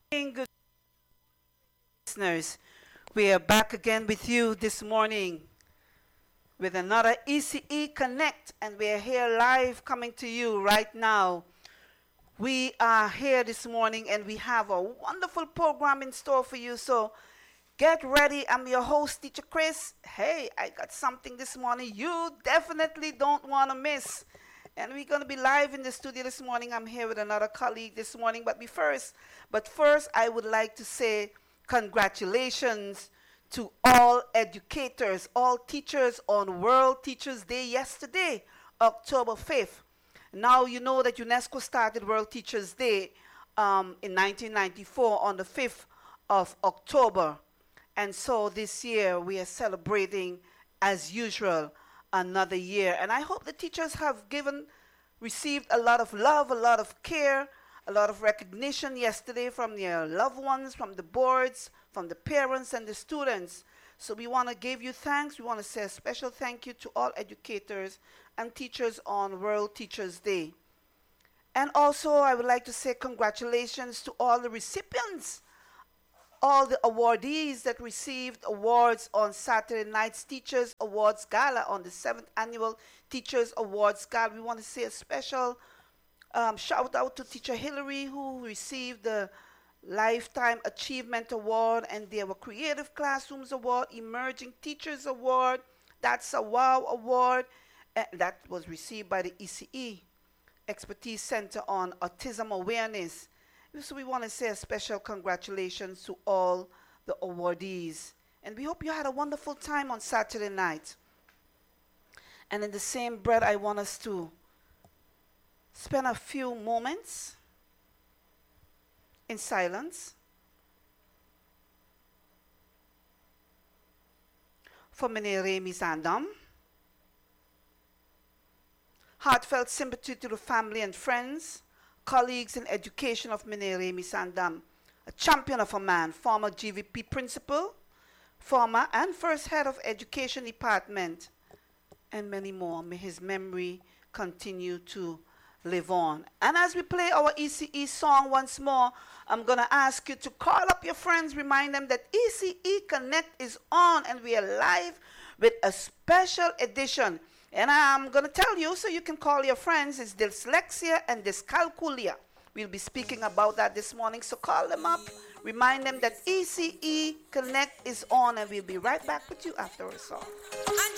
Good listeners. We are back again with you this morning with another ECE Connect, and we are here live coming to you right now. We are here this morning and we have a wonderful program in store for you. So get ready. I'm your host, Teacher Chris. Hey, I got something this morning you definitely don't want to miss. And we're going to be live in the studio this morning. I'm here with another colleague this morning. But first, I would like to say congratulations to all educators, all teachers on World Teachers Day yesterday, October 5th. Now you know that UNESCO started World Teachers Day in 1994 on the 5th of October. And so this year we are celebrating, as usual, another year. And I hope the teachers have received a lot of love, a lot of care, a lot of recognition yesterday from their loved ones, from the boards, from the parents and the students. So we want to give you thanks. We want to say a special thank you to all educators and teachers on World Teachers Day. And also I would like to say congratulations to all the recipients, all the awardees that received awards on Saturday night's Teachers Awards Gala, on the 7th Annual Teachers Awards Gala. We want to say a special shout out to Teacher Hillary, who received the Lifetime Achievement Award, and there were Creative Classrooms Award, Emerging Teachers Award, That's a Wow Award, and that was received by the ECE, Expertise Center on Autism Awareness. So we want to say a special congratulations to all the awardees. And we hope you had a wonderful time on Saturday night. And in the same breath, I want us to spend a few moments in silence for Remy Zandam. Heartfelt sympathy to the family and friends, colleagues in education of Remy Zandam, a champion of a man, former GVP principal, former and first head of education department, and many more. May his memory continue to live on. And as we play our ECE song once more, I'm going to ask you to call up your friends, remind them that ECE Connect is on and we are live with a special edition. And I'm going to tell you so you can call your friends. It's dyslexia and dyscalculia. We'll be speaking about that this morning. So call them up, remind them that ECE Connect is on, and we'll be right back with you after a song.